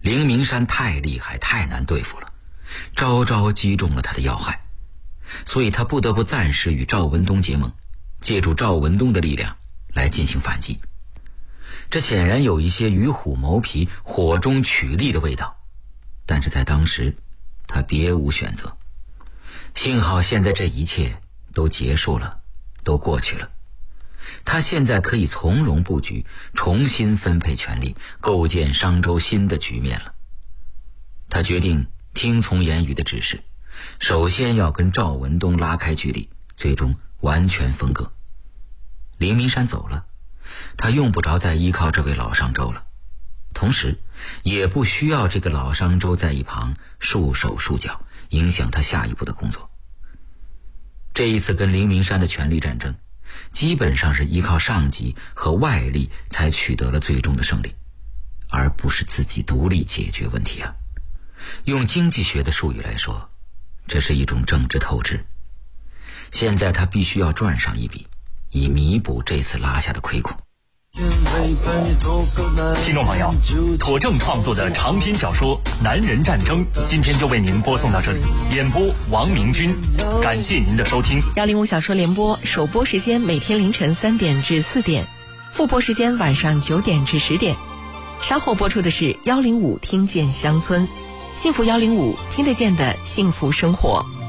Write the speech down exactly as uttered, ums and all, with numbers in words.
灵明山太厉害，太难对付了，招招击中了他的要害，所以他不得不暂时与赵文东结盟，借助赵文东的力量来进行反击。这显然有一些与虎谋皮、火中取栗的味道，但是在当时他别无选择。幸好现在这一切都结束了，都过去了，他现在可以从容布局，重新分配权力，构建商周新的局面了。他决定听从言语的指示，首先要跟赵文东拉开距离，最终完全分割。灵明山走了，他用不着再依靠这位老商周了，同时也不需要这个老商周在一旁束手束脚，影响他下一步的工作。这一次跟灵明山的权力战争，基本上是依靠上级和外力才取得了最终的胜利，而不是自己独立解决问题啊。用经济学的术语来说，这是一种政治透支。现在他必须要赚上一笔，以弥补这次拉下的亏空。 听众朋友，妥正创作的长篇小说《男人战争》今天就为您播送到这里，演播王明君，感谢您的收听。 幺零五小说联播首播时间每天凌晨三点至四点，复播时间晚上九点至十点。稍后播出的是幺零五听见乡村，幸福幺零五听得见的幸福生活。